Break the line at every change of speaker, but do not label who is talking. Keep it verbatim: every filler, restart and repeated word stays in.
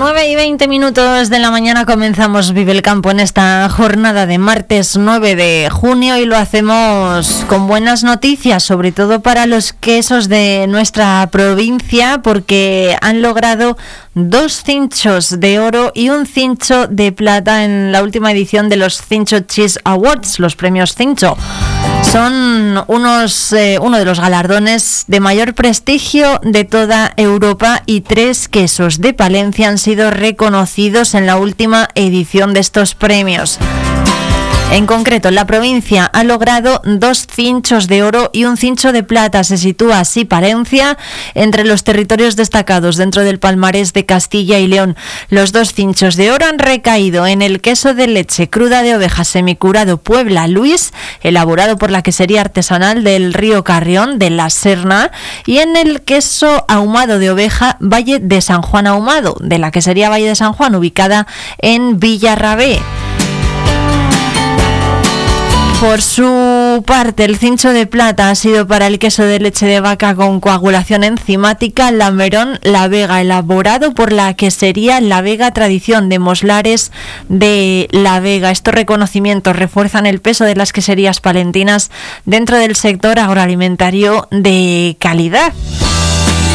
nueve y veinte minutos de la mañana comenzamos Vive el Campo en esta jornada de martes nueve de junio y lo hacemos con buenas noticias, sobre todo para los quesos de nuestra provincia, porque han logrado dos cinchos de oro y un cincho de plata en la última edición de los Cincho Cheese Awards, los premios Cincho. Son unos, eh, uno de los galardones de mayor prestigio de toda Europa y tres quesos de Palencia han sido reconocidos en la última edición de estos premios. En concreto, la provincia ha logrado dos cinchos de oro y un cincho de plata. Se sitúa así Palencia entre los territorios destacados dentro del palmarés de Castilla y León. Los dos cinchos de oro han recaído en el queso de leche cruda de oveja semicurado Puebla Luis, elaborado por la quesería artesanal del Río Carrión de la Serna, y en el queso ahumado de oveja Valle de San Juan Ahumado, de la quesería Valle de San Juan, ubicada en Villarrabé. Por su parte, el cincho de plata ha sido para el queso de leche de vaca con coagulación enzimática Lamerón La Vega, elaborado por la quesería La Vega Tradición de Moslares de La Vega. Estos reconocimientos refuerzan el peso de las queserías palentinas dentro del sector agroalimentario de calidad.